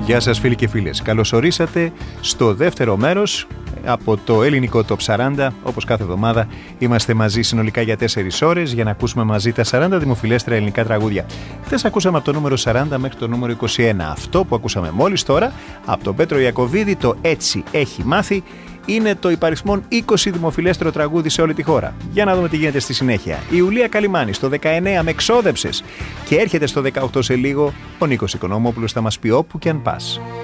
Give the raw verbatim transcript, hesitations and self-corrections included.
Γεια σας φίλοι και φίλες. Καλώς ορίσατε στο δεύτερο μέρος από το ελληνικό Top σαράντα. Όπως κάθε εβδομάδα είμαστε μαζί συνολικά για τέσσερις ώρες για να ακούσουμε μαζί τα σαράντα δημοφιλέστερα ελληνικά τραγούδια. Χθες ακούσαμε από το νούμερο σαράντα μέχρι το νούμερο είκοσι ένα. Αυτό που ακούσαμε μόλις τώρα από τον Πέτρο Ιακωβίδη, το «Έτσι έχει μάθει», είναι το υπαριθμόν είκοσι δημοφιλέστερο τραγούδι σε όλη τη χώρα. Για να δούμε τι γίνεται στη συνέχεια. Η Ιουλία Καλιμάνη στο δεκαεννέα με ξόδεψες και έρχεται στο δεκαοκτώ σε λίγο. Ο Νίκος Οικονομόπουλος θα μας πει όπου και αν πας.